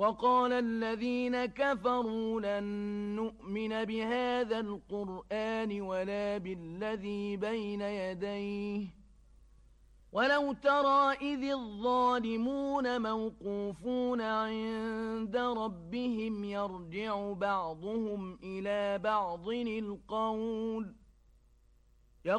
وقال الذين كفروا لن نؤمن بهذا القرآن ولا بالذي بين يديه ولو ترى إذ الظالمون موقوفون عند ربهم يرجع بعضهم إلى بعض القول